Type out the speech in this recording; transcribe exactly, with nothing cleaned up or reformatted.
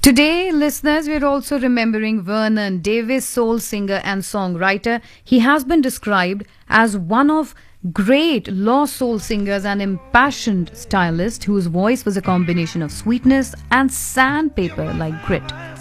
Today, listeners, we're also remembering Vernon Davis, soul singer and songwriter. He has been described as one of great lost soul singers and impassioned stylist whose voice was a combination of sweetness and sandpaper like grit.